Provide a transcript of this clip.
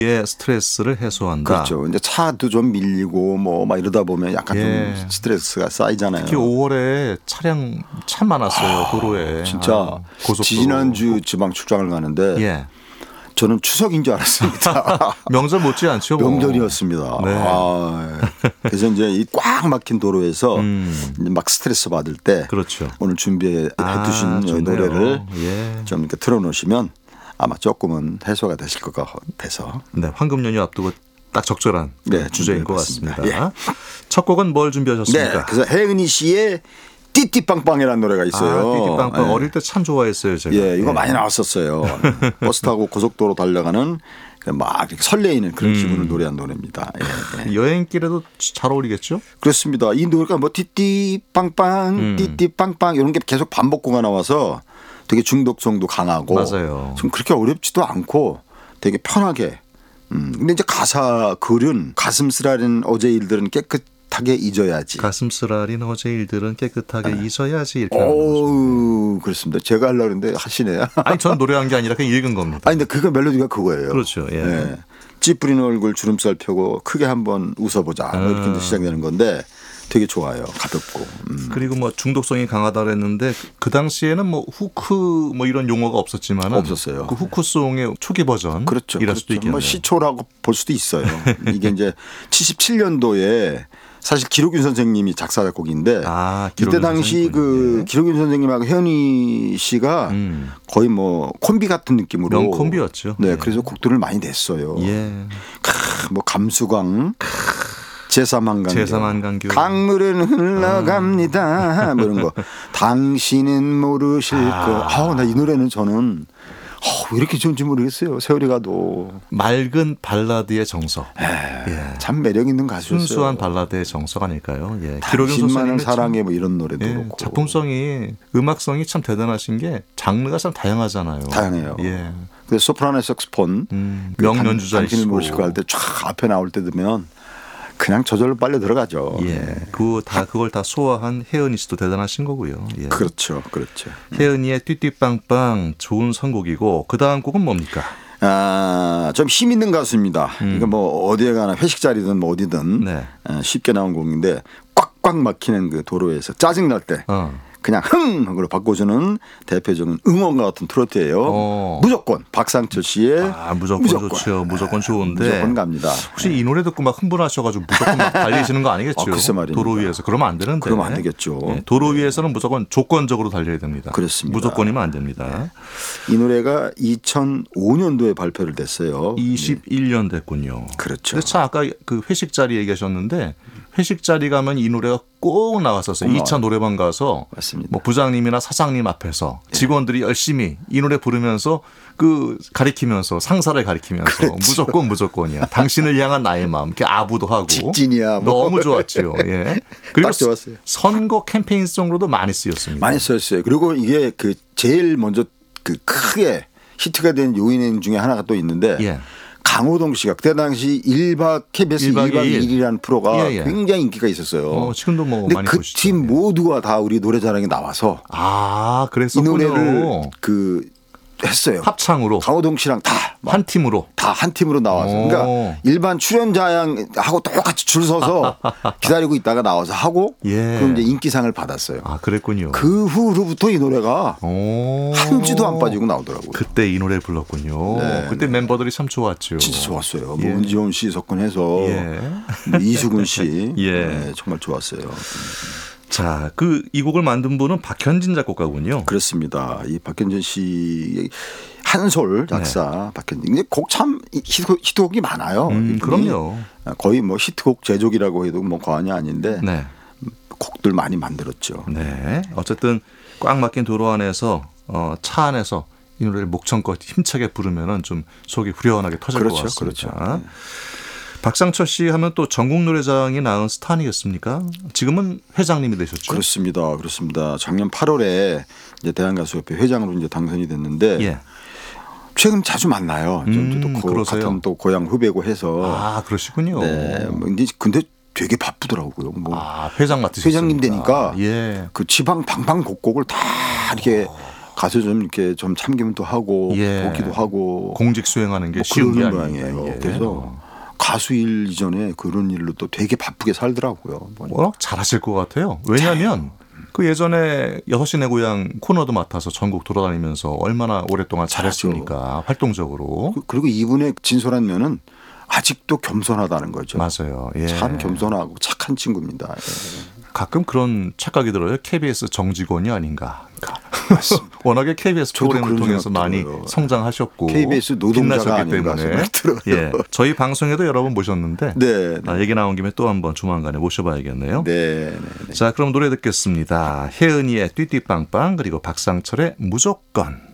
의 스트레스를 해소한다. 그렇죠. 이제 차도 좀 밀리고 뭐 막 이러다 보면 약간 좀 스트레스가 쌓이잖아요. 특히 5월에 차량 참 많았어요. 도로에. 진짜 고속도로. 지난주 지방 출장을 가는데 저는 추석인 줄 알았습니다. 명절 못지않죠. 뭐. 명절이었습니다. 네. 그래서 이제 이 꽉 막힌 도로에서 막 스트레스 받을 때 그렇죠. 오늘 준비해 두신 노래를 좀 이렇게 틀어놓으시면 아마 조금은 해소가 되실 것 같아서. 네, 황금 연휴 앞두고 딱 적절한 주제인 것 같습니다. 첫 곡은 뭘 준비하셨습니까? 네, 그래서 혜은이 씨의 띠띠빵빵이라는 노래가 있어요. 띠띠빵빵 어릴 때 참 좋아했어요, 제가. 이거 많이 나왔었어요. 버스 타고 고속도로 달려가는 막 설레이는 그런 기분을 노래한 노래입니다. 여행길에도 잘 어울리겠죠? 그렇습니다. 이 노래가 뭐 띠띠빵빵, 띠띠빵빵 이런 게 계속 반복구가 나와서 되게 중독성도 강하고 맞아요. 좀 그렇게 어렵지도 않고 되게 편하게. 근데 이제 가사 글은 가슴 쓰라린 어제 일들은 깨끗하게 잊어야지. 가슴 쓰라린 어제 일들은 깨끗하게 잊어야지 이렇게 하는 거죠. 그렇습니다. 제가 하려고 했는데 하시네요. 아니 저는 노래한 게 아니라 그냥 읽은 겁니다. 아니 근데 그거 멜로디가 그거예요. 그렇죠. 예. 찌푸린 얼굴 주름살 펴고 크게 한번 웃어보자. 이렇게 이제 시작되는 건데 되게 좋아요. 가볍고. 그리고 뭐 중독성이 강하다 그랬는데 그 당시에는 뭐 후크 뭐 이런 용어가 없었지만 없었어요. 그 후크송의 초기 버전 그렇죠. 이럴 수도 있겠네요. 뭐 시초라고 볼 수도 있어요. 이게 이제 77년도에 사실 기록윤 선생님이 작사 작곡인데 이때 당시 그 기록윤 선생님하고 혜은이 씨가 거의 뭐 콤비 같은 느낌으로 명콤비였죠. 네, 그래서 곡들을 많이 냈어요. 뭐 감수광 제3한강교 강물은 흘러갑니다. 뭐 이런 거. 당신은 모르실 거. 나 이 노래는 저는 왜 이렇게 좋은지 모르겠어요. 세월이 가도. 맑은 발라드의 정석. 참 매력 있는 가수였어요. 순수한 발라드의 정석 아닐까요? 당신만을 사랑해 뭐 이런 노래도 그렇고. 작품성이 음악성이 참 대단하신 게 장르가 참 다양하잖아요. 다양해요. 그래서 소프라노 색소폰 명연주자이시고 당신을 모시고 할 때 쫙 앞에 나올 때 되면 그냥 저절로 빨려 들어가죠. 그걸 다 소화한 혜은이 씨도 대단하신 거고요. 그렇죠. 혜은이의 띠띠빵빵 좋은 선곡이고 그 다음 곡은 뭡니까? 좀 힘 있는 가수입니다. 그러니까 뭐 어디에 가나 회식 자리든 뭐 어디든 쉽게 나온 곡인데 꽉꽉 막히는 그 도로에서 짜증 날 때 그냥 흥으로 바꿔주는 대표적인 응원가 같은 트로트예요. 무조건 박상철 씨의 무조건 좋죠. 무조건 좋은데 무조건 갑니다. 혹시 이 노래 듣고 막 흥분하셔가지고 무조건 막 달리시는 거 아니겠죠? 글쎄 말입니다. 도로 위에서 그러면 안 되는데. 그러면 안 되겠죠. 도로 위에서는 무조건 조건적으로 달려야 됩니다. 그렇습니다. 무조건이면 안 됩니다. 이 노래가 2005년도에 발표를 됐어요. 21년 됐군요. 그렇죠. 근데 참 아까 그 회식 자리 얘기하셨는데 회식 자리 가면 이 노래가 꼭 나왔었어요. 2차 노래방 가서 맞습니다. 뭐 부장님이나 사장님 앞에서 직원들이 열심히 이 노래 부르면서 그 가리키면서 상사를 가리키면서 무조건이야. 당신을 향한 나의 마음. 이렇게 아부도 하고. 직진이야. 뭐. 너무 좋았죠. 그리고 딱 좋았어요. 선거 캠페인송으로도 많이 쓰였습니다. 많이 쓰였어요. 그리고 이게 그 제일 먼저 그 크게 히트가 된 요인 중에 하나가 또 있는데 강호동 씨가 그때 당시 KBS 1박 2일이라는 프로가 굉장히 인기가 있었어요. 지금도 뭐 근데 많이 그 보시죠. 팀 모두가 다 우리 노래자랑에 나와서 그랬었군요. 이 노래를 했어요. 합창으로. 강호동 씨랑 다 한 팀으로. 다 한 팀으로 나와서. 그러니까 일반 출연자하고 똑같이 줄 서서 기다리고 있다가 나와서 하고 그럼 이제 인기상을 받았어요. 그랬군요. 그 후로부터 이 노래가 한 주도 안 빠지고 나오더라고요. 그때 이 노래를 불렀군요. 그때 멤버들이 참 좋았죠. 진짜 좋았어요. 뭐 은지원 씨 석권해서 뭐 이수근 씨 정말 좋았어요. 자, 이 곡을 만든 분은 박현진 작곡가군요. 그렇습니다. 이 박현진 씨 한솔 작사 박현진. 곡 참 히트곡이 많아요. 그럼요. 거의 뭐 히트곡 제조기라고 해도 뭐 과언이 아닌데 곡들 많이 만들었죠. 어쨌든 꽉 막힌 도로 안에서 차 안에서 이 노래를 목청껏 힘차게 부르면은 좀 속이 후련하게 터질 것 같습니다. 박상철 씨 하면 또 전국 노래자랑이 낳은 스타 아니겠습니까? 지금은 회장님이 되셨죠? 그렇습니다. 작년 8월에 이제 대한가수협회 회장으로 이제 당선이 됐는데 최근 자주 만나요. 같은 또 고향 후배고 해서. 그러시군요. 근데 되게 바쁘더라고요. 회장 맡으셨어요. 회장님 되니까 그 지방 방방곡곡을 다 이렇게 가수 좀 이렇게 좀 참견도 하고 보기도 하고 공직 수행하는 게 뭐 쉬운 게 모양이에요. 아니에요. 그래서 가수 일 이전에 그런 일로 또 되게 바쁘게 살더라고요. 워낙 잘하실 것 같아요. 왜냐하면 그 예전에 6시 내 고향 코너도 맡아서 전국 돌아다니면서 얼마나 오랫동안 잘했습니까? 활동적으로. 그리고 이분의 진솔한 면은 아직도 겸손하다는 거죠. 맞아요. 예. 참 겸손하고 착한 친구입니다. 예. 가끔 그런 착각이 들어요. KBS 정직원이 아닌가. 워낙에 KBS 프로그램을 통해서 많이 성장하셨고 KBS 노동자가 아닌가 때문에 예, 저희 방송에도 여러 번 모셨는데 얘기 나온 김에 또 한번 조만간에 모셔봐야겠네요. 네. 자, 그럼 노래 듣겠습니다. 혜은이의 띠띠빵빵 그리고 박상철의 무조건.